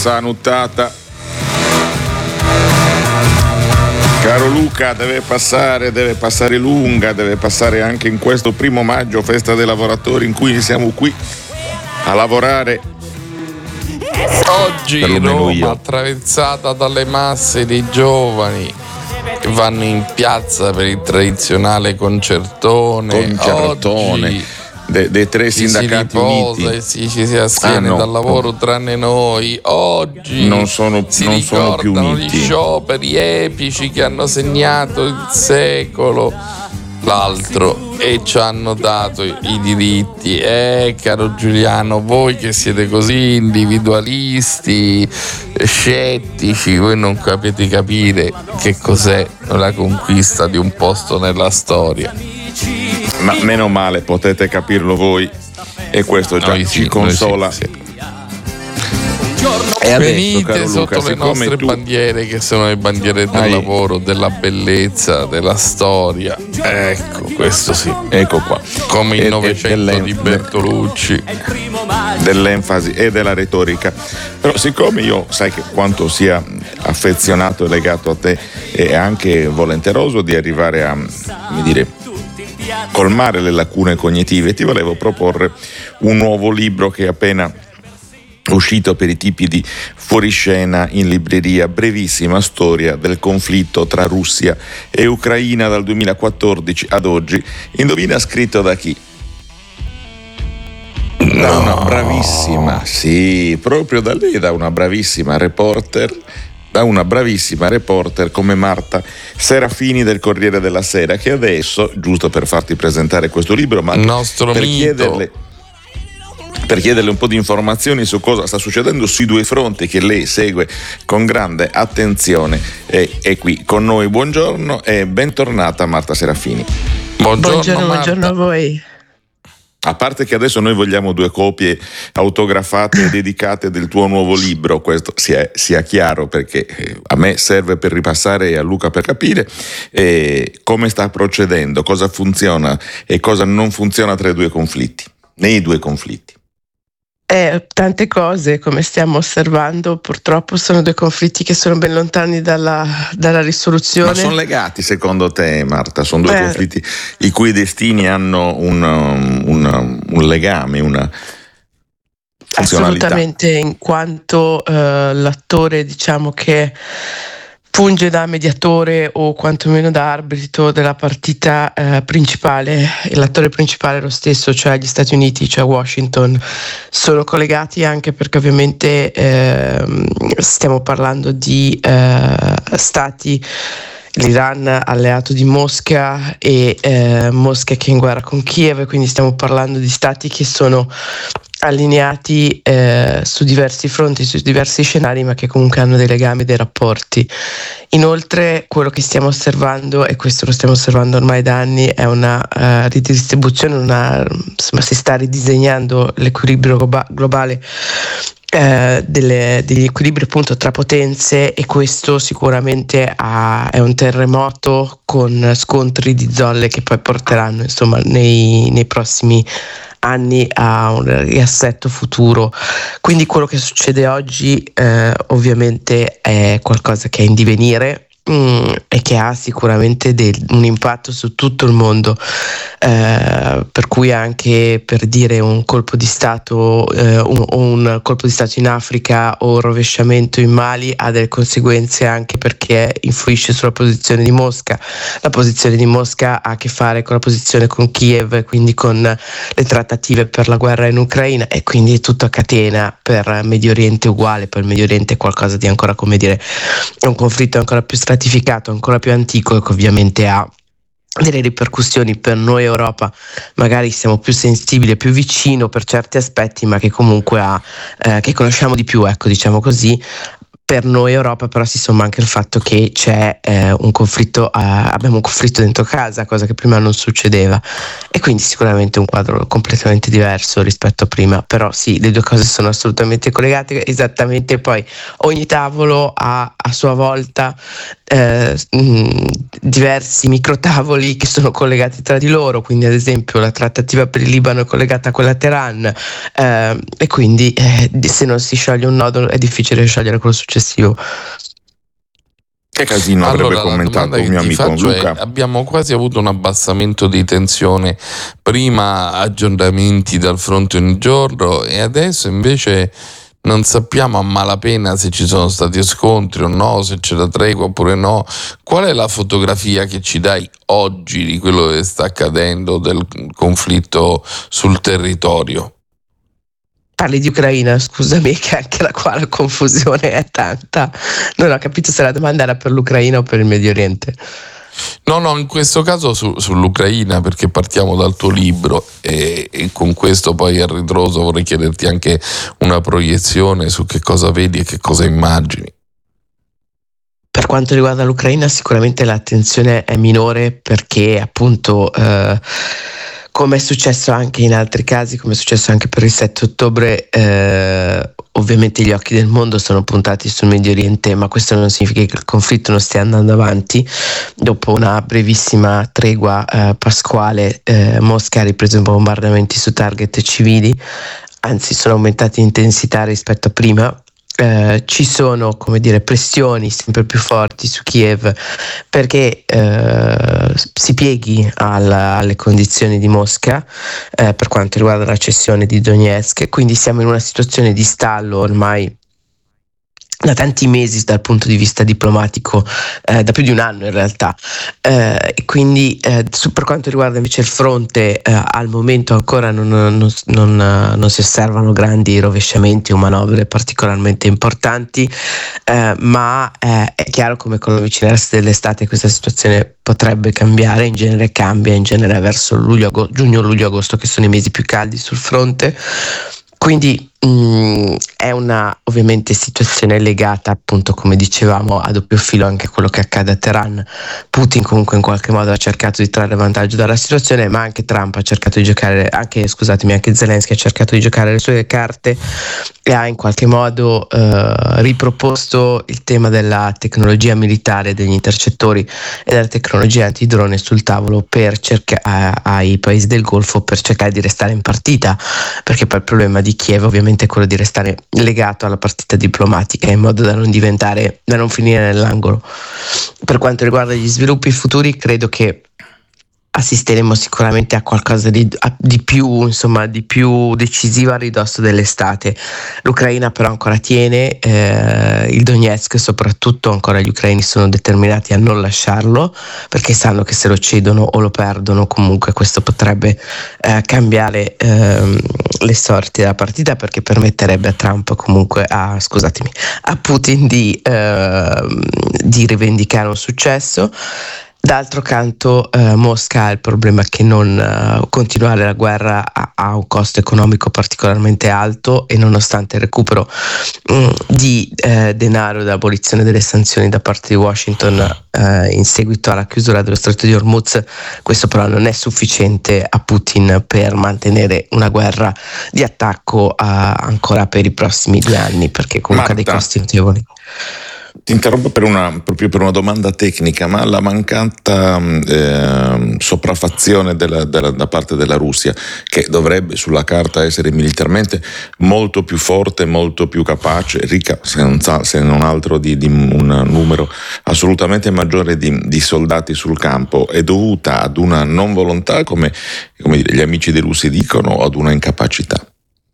Sanuttata. Caro Luca, deve passare lunga, deve passare anche in questo 1 maggio, festa dei lavoratori, in cui siamo qui a lavorare. Oggi Roma attraversata dalle masse di giovani che vanno in piazza per il tradizionale concertone. Oggi dei 3 sindacati uniti e ci si astiene dal lavoro tranne noi. Oggi non sono più uniti. Gli scioperi epici che hanno segnato il secolo l'altro e ci hanno dato i diritti. Caro Giuliano, voi che siete così individualisti, scettici, voi non capite capire che cos'è la conquista di un posto nella storia. Ma meno male, potete capirlo voi, e questo già ci consola. Sì. E venite adesso, sotto Luca, le nostre bandiere, che sono le bandiere del lavoro, della bellezza, della storia. Ecco, questo sì. Ecco qua. Come il Novecento di Bertolucci. Dell'enfasi e della retorica. Però siccome io sai che quanto sia affezionato e legato a te e anche volenteroso di arrivare a, come dire, colmare le lacune cognitive, ti volevo proporre un nuovo libro che è appena uscito per i tipi di fuoriscena in libreria, brevissima storia del conflitto tra Russia e Ucraina dal 2014 ad oggi. Indovina scritto da chi? Da una bravissima, sì, proprio da lei, da una bravissima reporter come Marta Serafini del Corriere della Sera, che adesso, giusto per farti presentare questo libro, ma per chiederle un po' di informazioni su cosa sta succedendo sui 2 fronti che lei segue con grande attenzione, è qui con noi. Buongiorno e bentornata Marta Serafini. Buongiorno a voi. A parte che adesso noi vogliamo 2 copie autografate e dedicate del tuo nuovo libro, questo sia chiaro, perché a me serve per ripassare e a Luca per capire come sta procedendo, cosa funziona e cosa non funziona nei due conflitti. Tante cose, come stiamo osservando, purtroppo sono 2 conflitti che sono ben lontani dalla risoluzione. Ma sono legati secondo te, Marta? Sono 2 conflitti i cui destini hanno un legame, una funzionalità? Assolutamente, in quanto l'attore, diciamo, che funge da mediatore o quantomeno da arbitro della partita principale, e l'attore principale è lo stesso, cioè gli Stati Uniti, cioè Washington, sono collegati anche perché ovviamente stiamo parlando di stati, l'Iran alleato di Mosca e Mosca che è in guerra con Kiev, quindi stiamo parlando di stati che sono allineati su diversi fronti, su diversi scenari, ma che comunque hanno dei legami, dei rapporti. Inoltre quello che stiamo osservando, e questo lo stiamo osservando ormai da anni, è una ridistribuzione, insomma si sta ridisegnando l'equilibrio globale degli equilibri appunto tra potenze, e questo sicuramente è un terremoto con scontri di zolle che poi porteranno insomma nei prossimi anni a un riassetto futuro. Quindi quello che succede oggi ovviamente è qualcosa che è in divenire e che ha sicuramente un impatto su tutto il mondo, per cui anche, per dire, un colpo di stato un colpo di stato in Africa o un rovesciamento in Mali ha delle conseguenze, anche perché influisce sulla posizione di Mosca. La posizione di Mosca ha a che fare con la posizione con Kiev, quindi con le trattative per la guerra in Ucraina, e quindi è tutto a catena. Per Medio Oriente uguale, per il Medio Oriente è qualcosa di ancora, come dire, è un conflitto ancora più stratificato, ancora più antico, e che ovviamente ha delle ripercussioni. Per noi Europa magari siamo più sensibili e più vicino per certi aspetti, ma che comunque che conosciamo di più, ecco, diciamo così. per noi Europa, però si somma anche il fatto che c'è un conflitto, abbiamo un conflitto dentro casa, cosa che prima non succedeva, e quindi sicuramente un quadro completamente diverso rispetto a prima. Però sì, le due cose sono assolutamente collegate, esattamente. Poi ogni tavolo ha a sua volta diversi microtavoli che sono collegati tra di loro, quindi ad esempio la trattativa per il Libano è collegata a quella a Teheran, e quindi se non si scioglie un nodo è difficile sciogliere quello successivo. Che casino avrebbe commentato un mio amico Luca. Abbiamo quasi avuto un abbassamento di tensione, prima aggiornamenti dal fronte ogni giorno e adesso invece non sappiamo a malapena se ci sono stati scontri o no, se c'è la tregua oppure no. Qual è la fotografia che ci dai oggi di quello che sta accadendo, del conflitto sul territorio? Parli di Ucraina, scusami, che anche qua la confusione è tanta. Non ho capito se la domanda era per l'Ucraina o per il Medio Oriente. No, in questo caso sull'Ucraina, perché partiamo dal tuo libro e con questo poi a ritroso vorrei chiederti anche una proiezione su che cosa vedi e che cosa immagini. Per quanto riguarda l'Ucraina, sicuramente l'attenzione è minore perché appunto come è successo anche in altri casi, come è successo anche per il 7 ottobre, ovviamente gli occhi del mondo sono puntati sul Medio Oriente, ma questo non significa che il conflitto non stia andando avanti. Dopo una brevissima tregua pasquale, Mosca ha ripreso i bombardamenti su target civili, anzi sono aumentati in intensità rispetto a prima. Ci sono, come dire, pressioni sempre più forti su Kiev perché si pieghi alle condizioni di Mosca per quanto riguarda la cessione di Donetsk, quindi siamo in una situazione di stallo ormai da tanti mesi dal punto di vista diplomatico, da più di un anno in realtà, e quindi per quanto riguarda invece il fronte, al momento ancora non si osservano grandi rovesciamenti o manovre particolarmente importanti, ma è chiaro come con l'avvicinarsi dell'estate questa situazione potrebbe cambiare, in genere cambia, in genere verso giugno, luglio, agosto, che sono i mesi più caldi sul fronte. Quindi è una ovviamente situazione legata, appunto, come dicevamo, a doppio filo anche a quello che accade a Teheran. Putin comunque in qualche modo ha cercato di trarre vantaggio dalla situazione, ma anche Trump ha cercato di giocare, anche Zelensky ha cercato di giocare le sue carte e ha in qualche modo riproposto il tema della tecnologia militare, degli intercettori e della tecnologia antidrone sul tavolo per ai paesi del Golfo, per cercare di restare in partita, perché poi il problema di Kiev ovviamente è quello di restare legato alla partita diplomatica in modo da non finire nell'angolo. Per quanto riguarda gli sviluppi futuri, credo che assisteremo sicuramente a qualcosa di più decisivo a ridosso dell'estate. L'Ucraina però ancora tiene, il Donetsk soprattutto ancora gli ucraini sono determinati a non lasciarlo perché sanno che se lo cedono o lo perdono comunque questo potrebbe cambiare le sorti della partita, perché permetterebbe a Trump comunque a Putin di rivendicare un successo. D'altro canto Mosca ha il problema che continuare la guerra ha un costo economico particolarmente alto, e nonostante il recupero di denaro dall'abolizione delle sanzioni da parte di Washington in seguito alla chiusura dello stretto di Hormuz, questo però non è sufficiente a Putin per mantenere una guerra di attacco ancora per i prossimi 2 anni, perché comunque ha dei costi notevoli. Ti interrompo proprio per una domanda tecnica, ma la mancata sopraffazione da parte della Russia, che dovrebbe sulla carta essere militarmente molto più forte, molto più capace, ricca se non altro di un numero assolutamente maggiore di soldati sul campo, è dovuta ad una non volontà, come gli amici dei russi dicono, o ad una incapacità?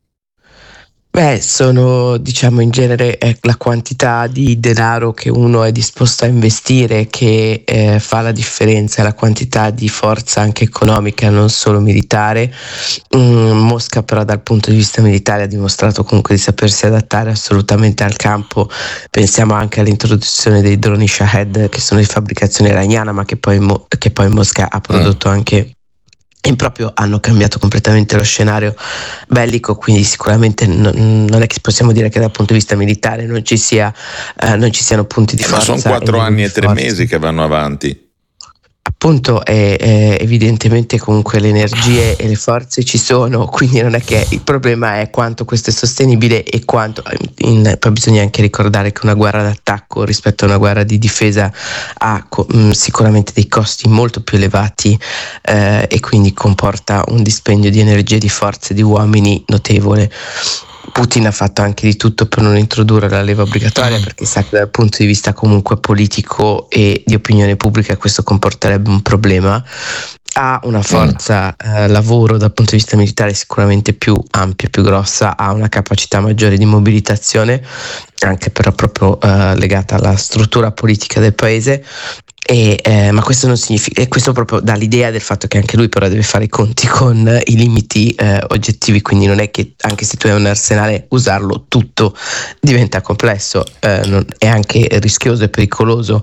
Sono, in genere la quantità di denaro che uno è disposto a investire che fa la differenza, la quantità di forza anche economica, non solo militare. Mosca però dal punto di vista militare ha dimostrato comunque di sapersi adattare assolutamente al campo. Pensiamo anche all'introduzione dei droni Shahed, che sono di fabbricazione iraniana, ma che poi Mosca ha prodotto anche e proprio hanno cambiato completamente lo scenario bellico, quindi sicuramente non è che possiamo dire che dal punto di vista militare non ci siano punti di forza. Ma sono 4 anni e 3 mesi che vanno avanti. Appunto, evidentemente comunque le energie e le forze ci sono, quindi non è che il problema è quanto questo è sostenibile e quanto poi bisogna anche ricordare che una guerra d'attacco rispetto a una guerra di difesa ha sicuramente dei costi molto più elevati, e quindi comporta un dispendio di energie, di forze, di uomini notevole. Putin ha fatto anche di tutto per non introdurre la leva obbligatoria, perché sa che dal punto di vista comunque politico e di opinione pubblica questo comporterebbe un problema. Ha una forza lavoro dal punto di vista militare sicuramente più ampia, più grossa, ha una capacità maggiore di mobilitazione, anche però proprio legata alla struttura politica del paese. Ma questo non significa, e questo proprio dà l'idea del fatto che anche lui però deve fare i conti con i limiti oggettivi, quindi non è che anche se tu hai un arsenale usarlo tutto diventa complesso, è anche rischioso e pericoloso,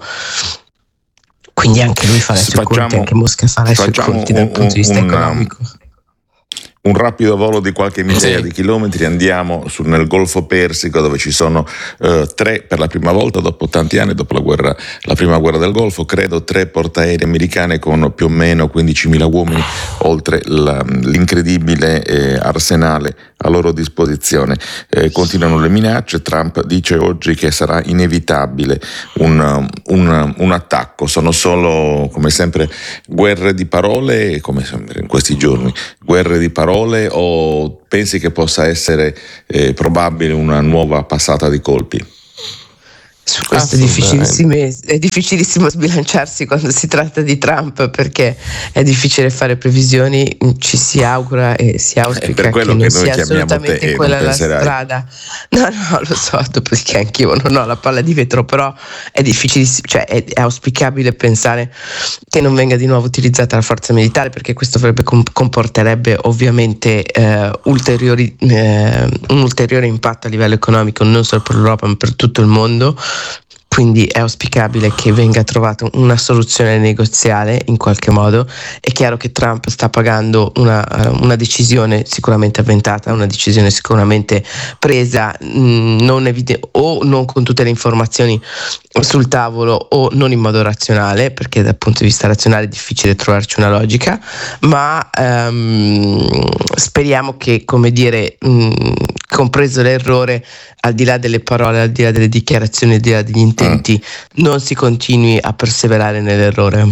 quindi anche lui farà i suoi conti, anche Mosca farà i suoi conti dal punto di vista economico. Un rapido volo di qualche migliaia di chilometri, andiamo nel Golfo Persico, dove ci sono per la prima volta dopo tanti anni, dopo la prima guerra del Golfo, credo 3 portaerei americane con più o meno 15.000 uomini, oltre l'incredibile arsenale a loro disposizione. Continuano le minacce. Trump dice oggi che sarà inevitabile un attacco. Sono solo, come sempre, guerre di parole, come sempre in questi giorni, guerre di parole, o pensi che possa essere probabile una nuova passata di colpi? Su questo è difficilissimo sbilanciarsi quando si tratta di Trump, perché è difficile fare previsioni. Ci si augura e si auspica che non sia assolutamente quella la strada. No, lo so, perché anch'io non ho la palla di vetro, però è difficilissimo, cioè è auspicabile pensare che non venga di nuovo utilizzata la forza militare, perché questo comporterebbe ovviamente un ulteriore impatto a livello economico, non solo per l'Europa ma per tutto il mondo. Quindi è auspicabile che venga trovata una soluzione negoziale in qualche modo. È chiaro che Trump sta pagando una decisione sicuramente avventata, una decisione sicuramente presa o non con tutte le informazioni sul tavolo, o non in modo razionale, perché dal punto di vista razionale è difficile trovarci una logica, ma speriamo che, come dire, compreso l'errore, al di là delle parole, al di là delle dichiarazioni, al di là degli intenti, non si continui a perseverare nell'errore.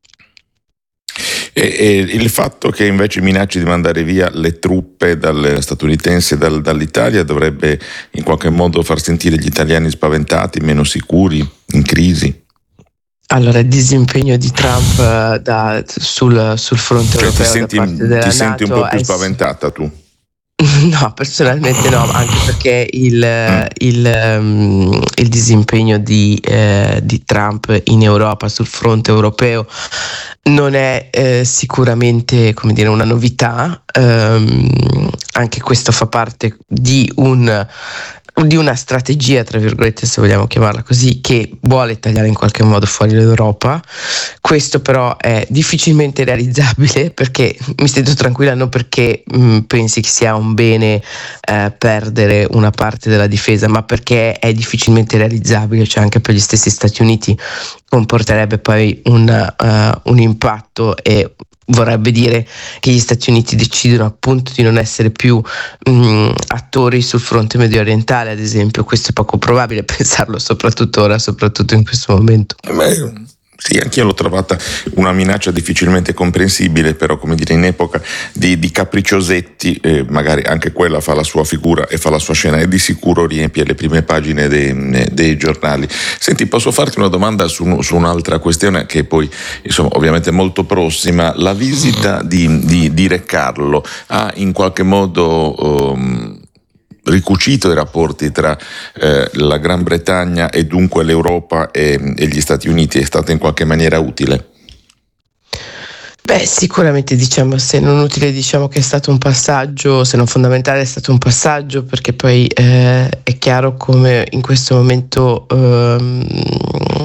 E il fatto che invece minacci di mandare via le truppe statunitensi dall'Italia dovrebbe in qualche modo far sentire gli italiani spaventati, meno sicuri, in crisi? Allora, il disimpegno di Trump sul fronte europeo da parte della NATO, ti senti un po' più spaventata tu? No, personalmente no, anche perché il disimpegno di Trump in Europa sul fronte europeo non è sicuramente, come dire, una novità. Anche questo fa parte di una strategia, tra virgolette, se vogliamo chiamarla così, che vuole tagliare in qualche modo fuori l'Europa. Questo però è difficilmente realizzabile, perché mi sento tranquilla non perché pensi che sia un bene perdere una parte della difesa, ma perché è difficilmente realizzabile, cioè anche per gli stessi Stati Uniti comporterebbe poi un impatto, e vorrebbe dire che gli Stati Uniti decidono appunto di non essere più attori sul fronte medio orientale, ad esempio. Questo è poco probabile pensarlo, soprattutto ora, soprattutto in questo momento. Sì, anch'io l'ho trovata una minaccia difficilmente comprensibile, però, come dire, in epoca di capricciosetti, magari anche quella fa la sua figura e fa la sua scena, e di sicuro riempie le prime pagine dei giornali. Senti, posso farti una domanda su un'altra questione che poi, insomma, ovviamente molto prossima. La visita di Re Carlo ha in qualche modo ricucito i rapporti tra la Gran Bretagna e dunque l'Europa e gli Stati Uniti? È stata in qualche maniera utile? Beh, sicuramente, diciamo, se non utile, diciamo che è stato un passaggio, se non fondamentale è stato un passaggio, perché poi è chiaro come in questo momento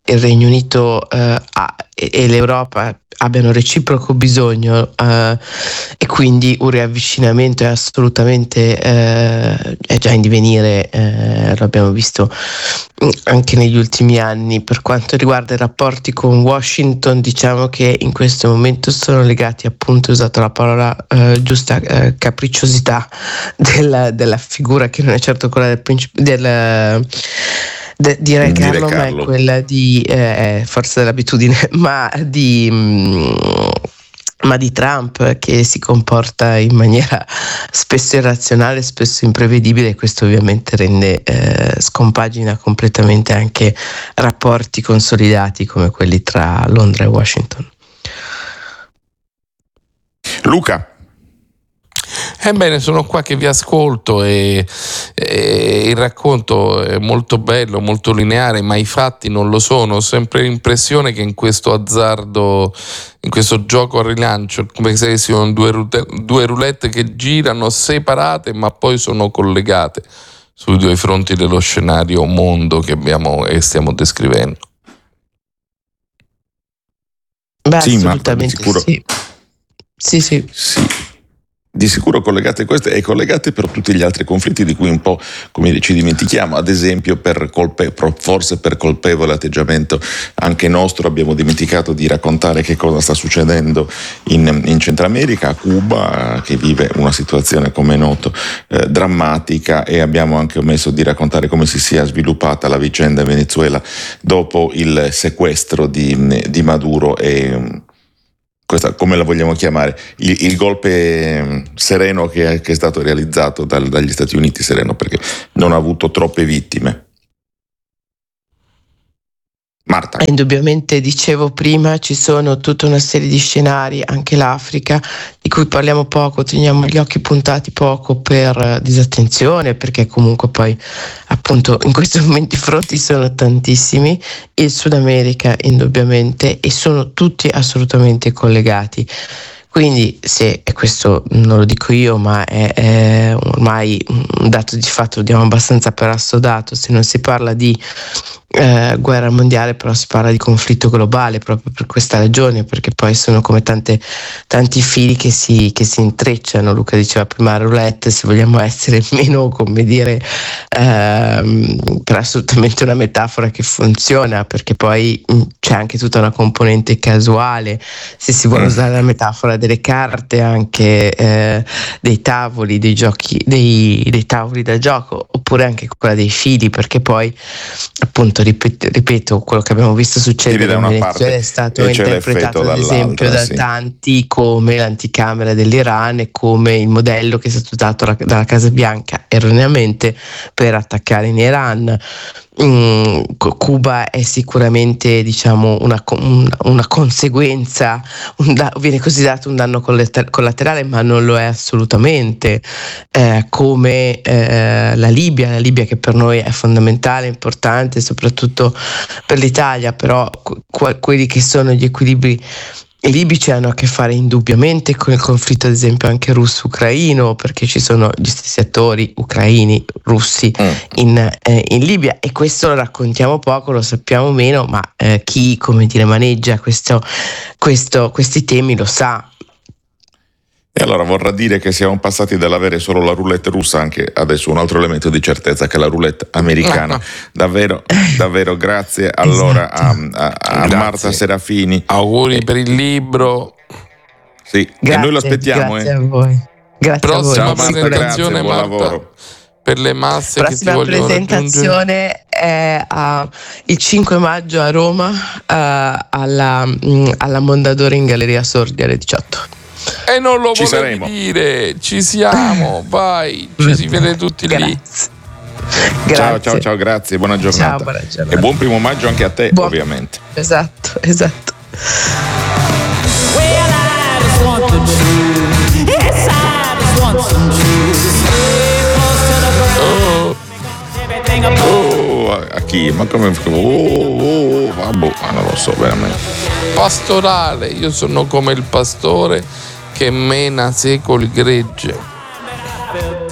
il Regno Unito e l'Europa abbiano reciproco bisogno, e quindi un riavvicinamento è assolutamente è già in divenire, lo abbiamo visto anche negli ultimi anni. Per quanto riguarda i rapporti con Washington, diciamo che in questo momento sono legati, appunto, ho usato la parola giusta, capricciosità della figura, che non è certo quella del principe di Re Carlo, ma è quella di forza dell'abitudine, ma di Trump, che si comporta in maniera spesso irrazionale, spesso imprevedibile, e questo ovviamente scompagina completamente anche rapporti consolidati come quelli tra Londra e Washington. Luca. Ebbene, sono qua che vi ascolto e il racconto è molto bello, molto lineare, ma i fatti non lo sono. Ho sempre l'impressione che in questo azzardo, in questo gioco a rilancio, come se siano due roulette che girano separate ma poi sono collegate sui due fronti dello scenario mondo che abbiamo e stiamo descrivendo. Beh, sì, assolutamente sicuro. Sì. Di sicuro collegate queste e collegate per tutti gli altri conflitti di cui un po', come dire, ci dimentichiamo. Ad esempio, forse per colpevole atteggiamento anche nostro, abbiamo dimenticato di raccontare che cosa sta succedendo in Centro America, a Cuba, che vive una situazione, come è noto, drammatica, e abbiamo anche omesso di raccontare come si sia sviluppata la vicenda in Venezuela dopo il sequestro di Maduro e questa, come la vogliamo chiamare, il golpe sereno che è stato realizzato dagli Stati Uniti, sereno perché non ha avuto troppe vittime. Marta. Indubbiamente, dicevo prima, ci sono tutta una serie di scenari, anche l'Africa, di cui parliamo poco, teniamo gli occhi puntati poco per disattenzione, perché comunque poi, appunto, in questi momenti i fronti sono tantissimi, il Sud America indubbiamente, e sono tutti assolutamente collegati. Quindi, se questo non lo dico io, ma è ormai un dato di fatto, lo diamo abbastanza per assodato, se non si parla di guerra mondiale, però si parla di conflitto globale, proprio per questa ragione, perché poi sono come tanti fili che si intrecciano. Luca diceva prima roulette, se vogliamo essere meno, come dire, per assolutamente una metafora che funziona, perché poi c'è anche tutta una componente casuale, se si vuole usare la metafora delle carte, anche dei tavoli, dei giochi, dei tavoli da gioco, oppure anche quella dei fili, perché poi, appunto, ripeto, quello che abbiamo visto succedere in Venezuela è stato interpretato ad esempio da tanti come l'anticamera dell'Iran e come il modello che è stato dato dalla Casa Bianca erroneamente per attaccare in Iran. Cuba è sicuramente, diciamo, una conseguenza, viene così dato un danno collaterale, ma non lo è assolutamente, come la Libia che per noi è fondamentale, importante, soprattutto per l'Italia, però quelli che sono gli equilibri libici hanno a che fare indubbiamente con il conflitto, ad esempio anche russo-ucraino, perché ci sono gli stessi attori ucraini, russi in Libia, e questo lo raccontiamo poco, lo sappiamo meno, ma chi, come dire, maneggia questi temi lo sa. E allora vorrà dire che siamo passati dall'avere solo la roulette russa anche adesso un altro elemento di certezza, che è la roulette americana. Davvero grazie allora a Marta Serafini. Auguri per il libro. Sì, grazie, e noi lo aspettiamo. Grazie a voi. Grazie prossima a voi. presentazione, buon Marta, lavoro. Per le masse che ti vogliono presentazione è il 5 maggio a Roma, alla Mondadori in Galleria Sordi alle 18. E non lo ci volevi saremo. dire, ci siamo, vai, ci si vede tutti lì. Grazie. Ciao, grazie, buona giornata. Ciao, buona giornata. E buon primo maggio anche a te, ovviamente. Esatto. A chi? Ma come? Non lo so veramente. Pastorale, io sono come il pastore che mena secoli gregge.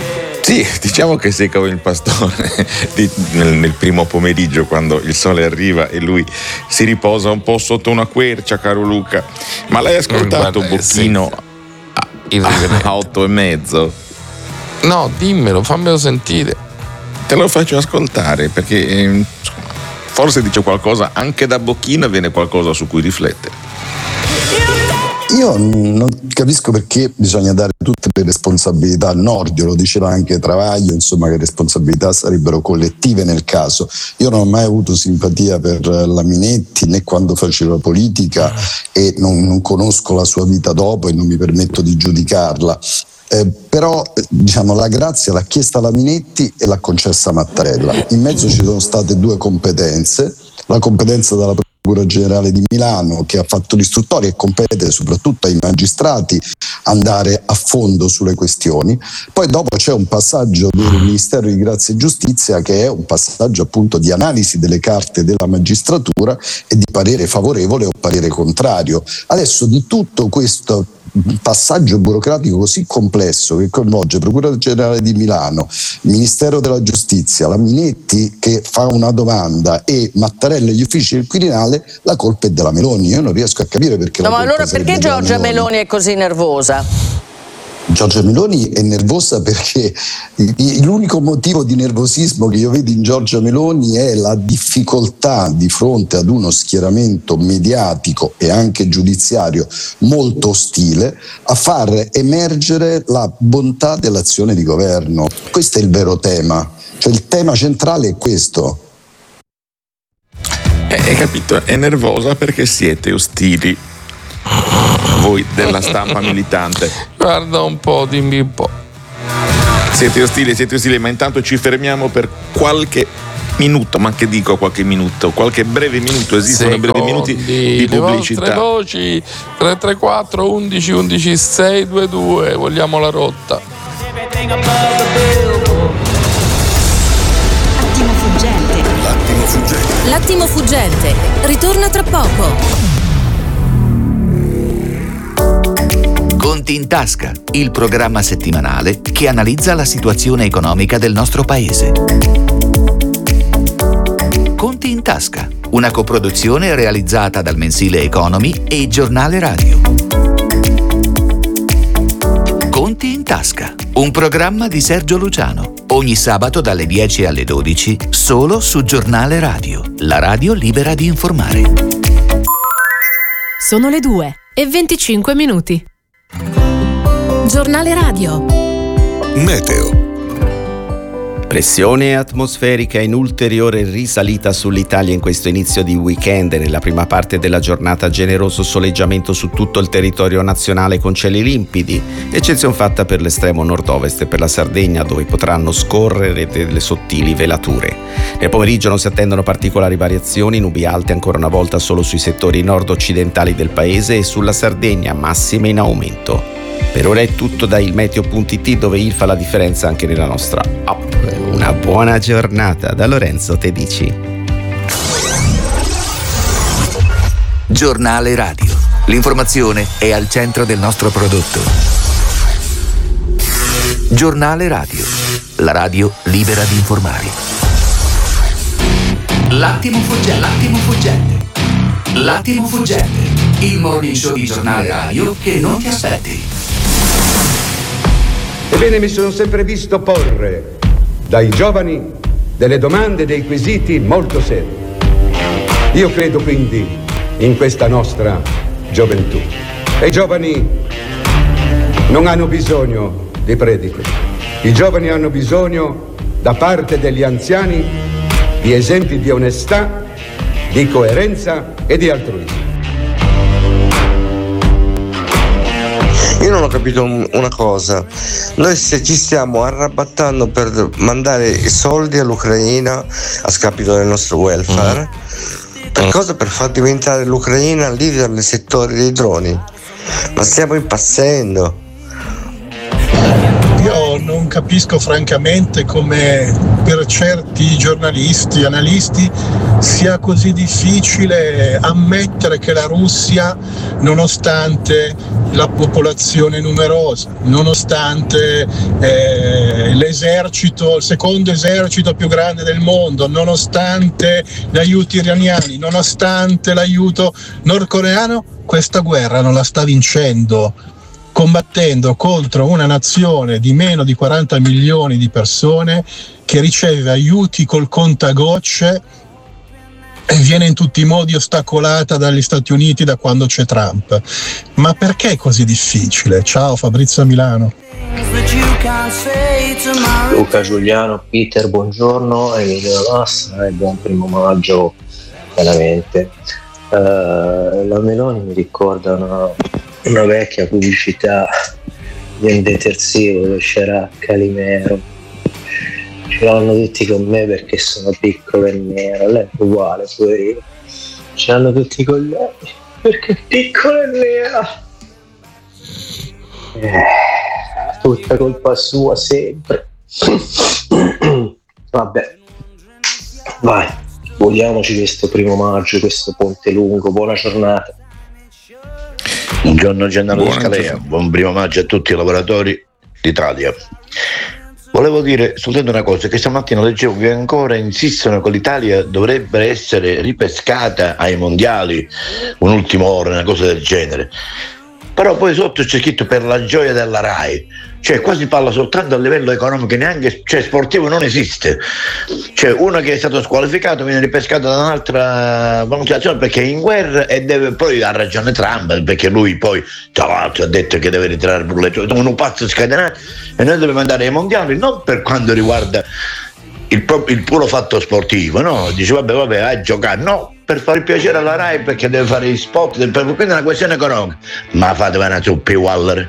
Sì, diciamo che secavo il pastore nel primo pomeriggio, quando il sole arriva e lui si riposa un po' sotto una quercia, caro Luca. Ma l'hai ascoltato Bocchino a 8:30? No, dimmelo, fammelo sentire. Te lo faccio ascoltare, perché forse dice qualcosa, anche da Bocchino viene qualcosa su cui riflettere. Io non capisco perché bisogna dare tutte le responsabilità al Nordio, lo diceva anche Travaglio, insomma, che responsabilità sarebbero collettive nel caso. Io non ho mai avuto simpatia per la Minetti, né quando faceva politica, e non conosco la sua vita dopo e non mi permetto di giudicarla. Però diciamo, la grazia l'ha chiesta la Minetti e l'ha concessa Mattarella. In mezzo ci sono state due competenze: la competenza della Procura Generale di Milano, che ha fatto l'istruttoria e compete soprattutto ai magistrati andare a fondo sulle questioni. Poi dopo c'è un passaggio del Ministero di Grazia e Giustizia, che è un passaggio appunto di analisi delle carte della magistratura e di parere favorevole o parere contrario. Adesso di tutto questo passaggio burocratico così complesso, che coinvolge Procura Generale di Milano, Ministero della Giustizia, la Minetti che fa una domanda e Mattarella e gli uffici del Quirinale, la colpa è della Meloni. Io non riesco a capire perché. No, ma allora perché Giorgia Meloni è così nervosa? Giorgia Meloni è nervosa perché l'unico motivo di nervosismo che io vedo in Giorgia Meloni è la difficoltà di fronte ad uno schieramento mediatico e anche giudiziario molto ostile a far emergere la bontà dell'azione di governo. Questo è il vero tema, cioè il tema centrale è questo. Hai capito? È nervosa perché siete ostili, voi della stampa militante. Guarda un po', dimmi un po'. Siete ostili, ma intanto ci fermiamo per qualche minuto, ma che dico qualche minuto? Qualche breve minuto, esistono brevi minuti di pubblicità. Le vostre voci 334 11 11 622, vogliamo la rotta. L'attimo fuggente ritorna tra poco. Conti in tasca, il programma settimanale che analizza la situazione economica del nostro paese. Conti in tasca, una coproduzione realizzata dal mensile Economy e Giornale Radio. Conti in tasca, un programma di Sergio Luciano, ogni sabato dalle 10 alle 12, solo su Giornale Radio, la radio libera di informare. Sono le 2:25. Giornale Radio. Meteo. Pressione atmosferica in ulteriore risalita sull'Italia in questo inizio di weekend. Nella prima parte della giornata generoso soleggiamento su tutto il territorio nazionale con cieli limpidi, eccezione fatta per l'estremo nord-ovest e per la Sardegna, dove potranno scorrere delle sottili velature. Nel pomeriggio non si attendono particolari variazioni, nubi alte ancora una volta solo sui settori nord-occidentali del paese e sulla Sardegna, massime in aumento. Per ora è tutto da ilmeteo.it, dove il fa la differenza anche nella nostra app. Una buona giornata da Lorenzo Tedici. Giornale Radio. L'informazione è al centro del nostro prodotto. Giornale Radio. La radio libera di informare. L'attimo fuggente. L'attimo fuggente. Il morning show di Giornale Radio che non ti aspetti. Ebbene, mi sono sempre visto porre dai giovani delle domande, dei quesiti molto seri. Io credo quindi in questa nostra gioventù. E i giovani non hanno bisogno di prediche. I giovani hanno bisogno, da parte degli anziani, di esempi di onestà, di coerenza e di altruismo. Io non ho capito una cosa: noi se ci stiamo arrabattando per mandare soldi all'Ucraina a scapito del nostro welfare, per cosa? Per far diventare l'Ucraina leader nel settore dei droni? Ma stiamo impazzendo. Io non capisco francamente come per certi giornalisti, analisti, sia così difficile ammettere che la Russia, nonostante la popolazione numerosa, nonostante l'esercito, il secondo esercito più grande del mondo, nonostante gli aiuti iraniani, nonostante l'aiuto nordcoreano, questa guerra non la sta vincendo, combattendo contro una nazione di meno di 40 milioni di persone che riceve aiuti col contagocce e viene in tutti i modi ostacolata dagli Stati Uniti da quando c'è Trump. Ma perché è così difficile? Ciao, Fabrizio Milano. Luca, Giuliano, Peter, buongiorno, Emilio Lassa e buon primo maggio veramente. La Meloni mi ricorda una vecchia pubblicità di un detersivo dove c'era Calimero. Ce l'hanno tutti con me perché sono piccolo e nero, lei è uguale pure io. Ce l'hanno tutti con lei perché è piccolo e nero. Tutta colpa sua sempre. Vabbè, vai, godiamoci questo primo maggio, questo ponte lungo. Buona giornata. Buongiorno Gennaro Scalea, buon primo maggio a tutti i lavoratori d'Italia. Volevo dire soltanto una cosa, che stamattina leggevo che ancora insistono che l'Italia dovrebbe essere ripescata ai mondiali, un'ultima ora, una cosa del genere. Però poi sotto c'è scritto per la gioia della RAI, cioè qua si parla soltanto a livello economico, neanche, cioè sportivo non esiste. Cioè uno che è stato squalificato viene ripescato da un'altra valutazione perché è in guerra e deve, poi ha ragione Trump perché lui poi tra l'altro ha detto che deve ritirare pure un pazzo scatenato e noi dobbiamo andare ai mondiali non per quanto riguarda il puro fatto sportivo, no? Dice vabbè a giocare, no, per fare piacere alla RAI perché deve fare gli spot, quindi è una questione economica, ma fatevi una zuppa Waller.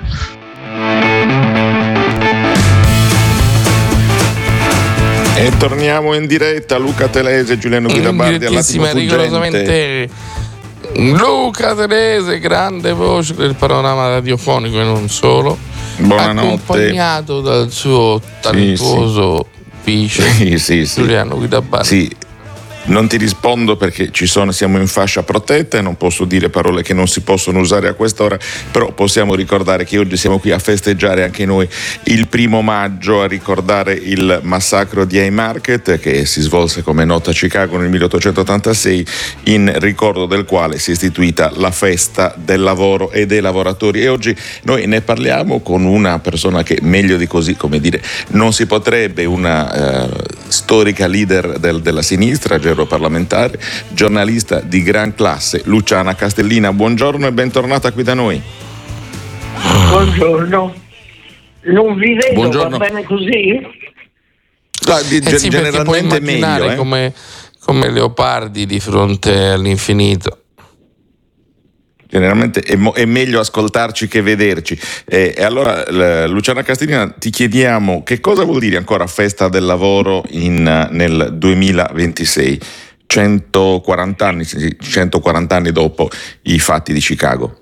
E torniamo in diretta, Luca Telese, Giuliano Guidabardi all'attimo fuggente. Luca Telese, grande voce del panorama radiofonico e non solo. Buonanotte. Accompagnato dal suo talentuoso vice Giuliano Guidabardi. Sì. Non ti rispondo perché siamo in fascia protetta e non posso dire parole che non si possono usare a quest'ora, però possiamo ricordare che oggi siamo qui a festeggiare anche noi il 1 maggio, a ricordare il massacro di Haymarket che si svolse come noto a Chicago nel 1886, in ricordo del quale si è istituita la festa del lavoro e dei lavoratori, e oggi noi ne parliamo con una persona che meglio di così, come dire, non si potrebbe, una storica leader della sinistra, parlamentare, giornalista di gran classe, Luciana Castellina. Buongiorno e bentornata qui da noi. Buongiorno. Non vi vedo, buongiorno. Va bene così? Sì, generalmente meglio, come leopardi di fronte all'infinito. Generalmente è meglio ascoltarci che vederci. E allora, Luciana Castellina, ti chiediamo che cosa vuol dire ancora festa del lavoro nel 2026, 140 anni dopo i fatti di Chicago.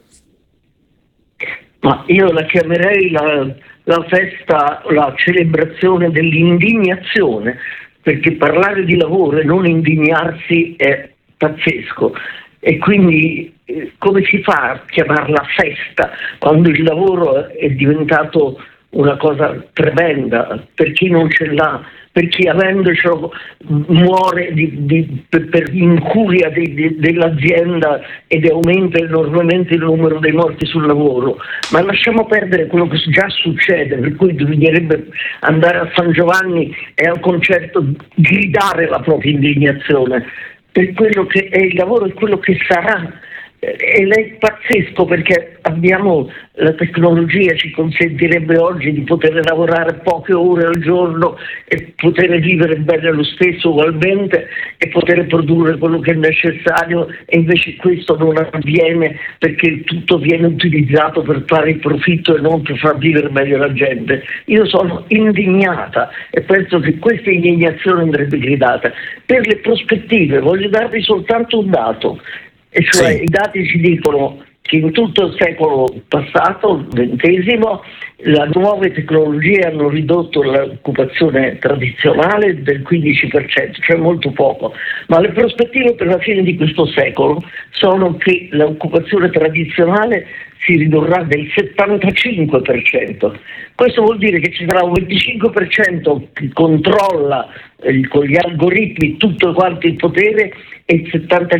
Ma io la chiamerei la festa, la celebrazione dell'indignazione, perché parlare di lavoro e non indignarsi è pazzesco. E quindi come si fa a chiamarla festa quando il lavoro è diventato una cosa tremenda per chi non ce l'ha, per chi avendocelo muore per incuria dell'azienda ed aumenta enormemente il numero dei morti sul lavoro. Ma lasciamo perdere quello che già succede, per cui bisognerebbe andare a San Giovanni e al concerto gridare la propria indignazione per quello che è il lavoro e quello che sarà. Ed è pazzesco perché la tecnologia ci consentirebbe oggi di poter lavorare poche ore al giorno e poter vivere bene lo stesso ugualmente e poter produrre quello che è necessario, e invece questo non avviene perché tutto viene utilizzato per fare il profitto e non per far vivere meglio la gente. Io sono indignata e penso che questa indignazione andrebbe gridata. Per le prospettive voglio darvi soltanto un dato. E cioè i dati ci dicono che in tutto il secolo passato, XX, le nuove tecnologie hanno ridotto l'occupazione tradizionale del 15%, cioè molto poco, ma le prospettive per la fine di questo secolo sono che l'occupazione tradizionale si ridurrà del 75%. Questo vuol dire che ci sarà un 25% che controlla con gli algoritmi tutto quanto il potere e il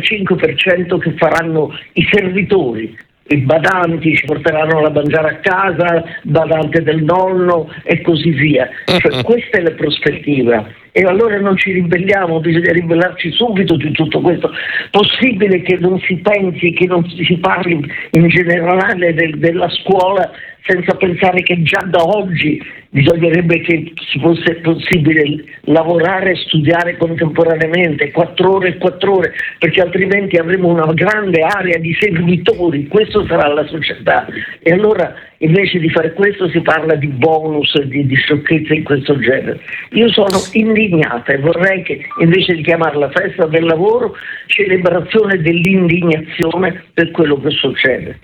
75% che faranno i servitori. I badanti ci porteranno da mangiare a casa, badante del nonno e così via. Cioè, questa è la prospettiva. E allora non ci ribelliamo, bisogna ribellarci subito di tutto questo. Possibile che non si pensi, che non si parli in generale della scuola senza pensare che già da oggi bisognerebbe che ci fosse possibile lavorare e studiare contemporaneamente 4 ore e 4 ore, perché altrimenti avremo una grande area di servitori, questo sarà la società. E allora invece di fare questo si parla di bonus e di sciocchezze in questo genere. Io sono indignata e vorrei che invece di chiamarla festa del lavoro, celebrazione dell'indignazione per quello che succede.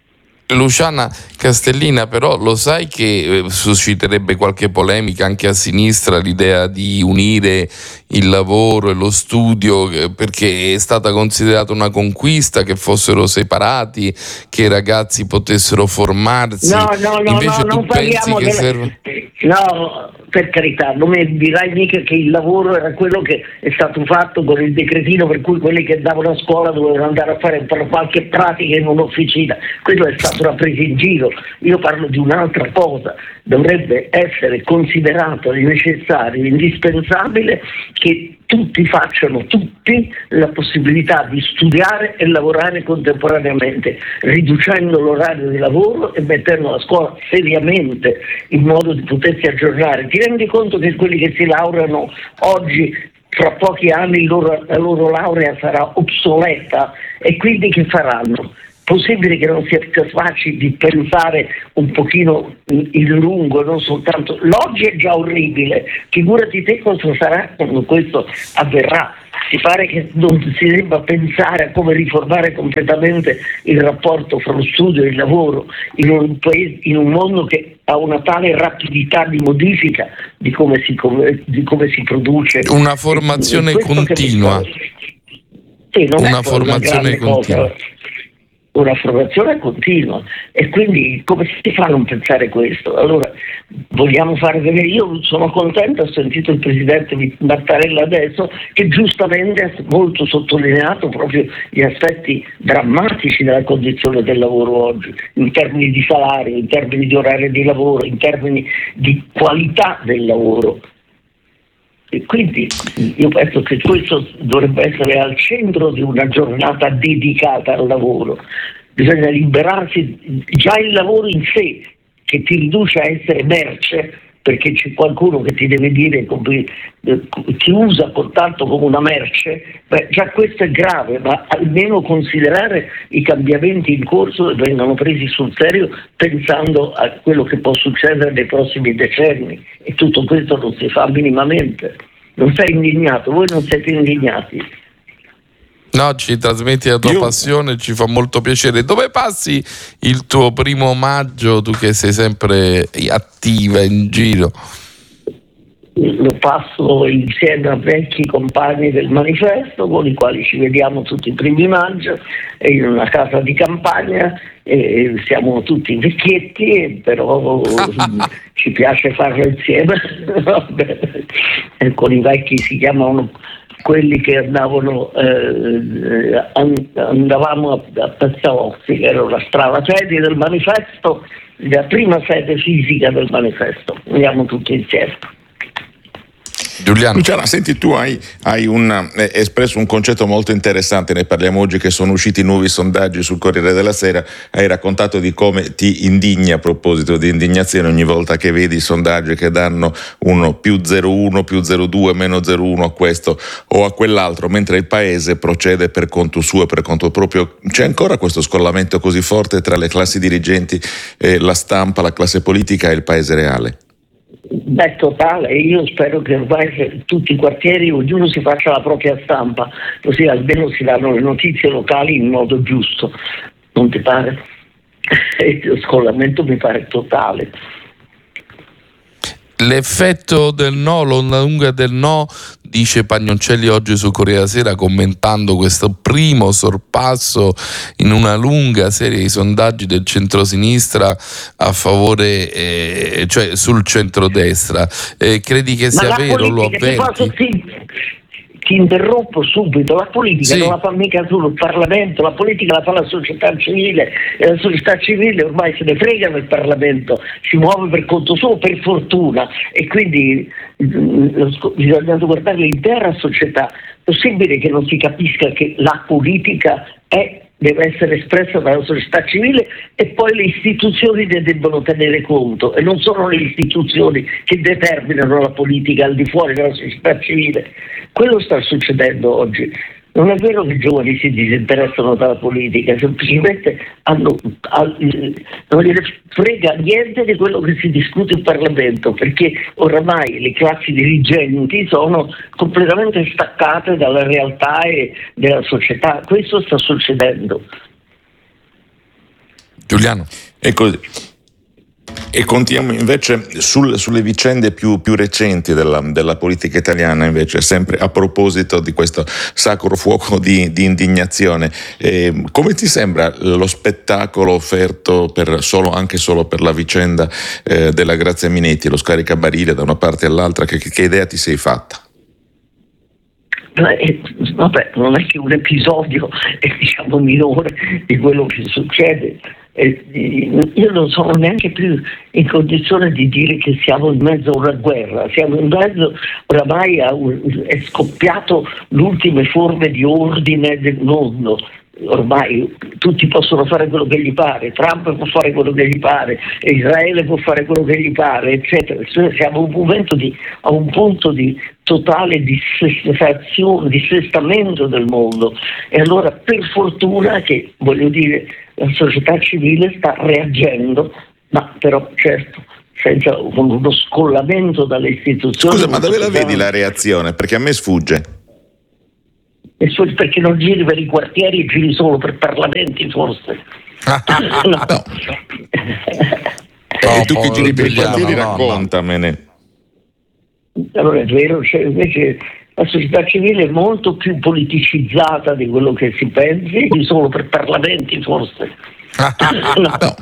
Luciana Castellina, però lo sai che susciterebbe qualche polemica anche a sinistra l'idea di unire il lavoro e lo studio, perché è stata considerata una conquista che fossero separati, che i ragazzi potessero formarsi. No, invece tu non pensi parliamo che serve... No, per carità, non mi dirai mica che il lavoro era quello che è stato fatto con il decretino per cui quelli che andavano a scuola dovevano andare a fare qualche pratica in un'officina. Quello è stato una presa in giro. Io parlo di un'altra cosa. Dovrebbe essere considerato necessario, indispensabile che tutti facciano, la possibilità di studiare e lavorare contemporaneamente, riducendo l'orario di lavoro e mettendo la scuola seriamente in modo di potersi aggiornare. Ti rendi conto che quelli che si laureano oggi, fra pochi anni la loro laurea sarà obsoleta e quindi che faranno? Possibile che non sia capaci di pensare un pochino in lungo, non soltanto l'oggi è già orribile, figurati te cosa sarà quando questo avverrà. Si pare che non si debba pensare a come riformare completamente il rapporto fra lo studio e il lavoro in un paese, in un mondo che ha una tale rapidità di modifica di come si produce una formazione continua. Sì, non una è formazione continua. Una formazione continua, e quindi come si fa a non pensare questo? Allora vogliamo fare vedere. Io sono contento, ho sentito il presidente Mattarella adesso che giustamente ha molto sottolineato proprio gli aspetti drammatici della condizione del lavoro oggi, in termini di salario, in termini di orario di lavoro, in termini di qualità del lavoro. E quindi io penso che questo dovrebbe essere al centro di una giornata dedicata al lavoro. Bisogna liberarsi già il lavoro in sé, che ti riduce a essere merce, perché c'è qualcuno che ti deve dire ti usa soltanto come una merce. Già questo è grave, ma almeno considerare i cambiamenti in corso e vengano presi sul serio pensando a quello che può succedere nei prossimi decenni, e tutto questo non si fa minimamente. Non sei indignato? Voi non siete indignati? No, ci trasmetti la tua passione, ci fa molto piacere. Dove passi il tuo 1° maggio, tu che sei sempre attiva in giro? Lo passo insieme a vecchi compagni del manifesto con i quali ci vediamo tutti i 1° maggio in una casa di campagna, e siamo tutti vecchietti, però ci piace farlo insieme. Con i vecchi si chiamano quelli che andavamo a Pestalozzi, che era la strada sede del manifesto, la prima sede fisica del manifesto. Andiamo tutti insieme. Giuliano. Luciana, senti, tu hai espresso un concetto molto interessante, ne parliamo oggi che sono usciti nuovi sondaggi sul Corriere della Sera, hai raccontato di come ti indigni, a proposito di indignazione, ogni volta che vedi i sondaggi che danno uno più 0,1, più 0,2, meno 0,1 a questo o a quell'altro, mentre il paese procede per conto suo, per conto proprio. C'è ancora questo scollamento così forte tra le classi dirigenti, la stampa, la classe politica e il paese reale? Beh, totale. Io spero che ormai tutti i quartieri ognuno si faccia la propria stampa, così almeno si danno le notizie locali in modo giusto. non ti pare? Lo scollamento mi pare totale. L'effetto del no, l'onda lunga del no, dice Pagnoncelli oggi su Corriere della Sera, commentando questo primo sorpasso in una lunga serie di sondaggi del centrosinistra a favore, cioè sul centrodestra. Credi che sia vero? Lo avverti? Ti interrompo subito, la politica non la fa mica solo il Parlamento, la politica la fa la società civile, e la società civile ormai se ne frega del Parlamento, si muove per conto suo, per fortuna, e quindi bisogna guardare l'intera società. Possibile che non si capisca che la politica deve essere espressa dalla società civile e poi le istituzioni ne debbono tenere conto, e non sono le istituzioni che determinano la politica al di fuori della società civile. Quello sta succedendo oggi. Non è vero che i giovani si disinteressano dalla politica, semplicemente non gliene frega niente di quello che si discute in Parlamento, perché oramai le classi dirigenti sono completamente staccate dalla realtà e della società. Questo sta succedendo. Giuliano. È così. E contiamo invece sulle vicende più recenti della politica italiana, invece, sempre a proposito di questo sacro fuoco di indignazione. Come ti sembra lo spettacolo offerto anche solo per la vicenda della Grazia Minetti, lo scaricabarile da una parte all'altra? Che idea ti sei fatta? Vabbè, non è che un episodio è minore di quello che succede. Io non sono neanche più in condizione di dire che siamo in mezzo a una guerra, siamo in mezzo, oramai è scoppiato l'ultime forme di ordine del mondo. Ormai tutti possono fare quello che gli pare, Trump può fare quello che gli pare, Israele può fare quello che gli pare, eccetera. Siamo a un punto di totale dissestamento del mondo, e allora per fortuna che, voglio dire, la società civile sta reagendo, ma però certo con uno scollamento dalle istituzioni. Scusa, ma dove la vedi la reazione? Perché a me sfugge. Perché non giri per i quartieri, giri solo per parlamenti, forse. No. E tu che giri per i quartieri, raccontamene. Allora è vero, invece la società civile è molto più politicizzata di quello che si pensi, solo per parlamenti, forse. No.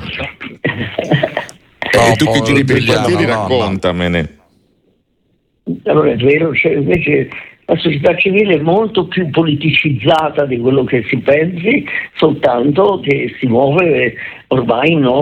E tu che giri per i quartieri, raccontamene. Allora è vero, invece la società civile è molto più politicizzata di quello che si pensi, soltanto che si muove ormai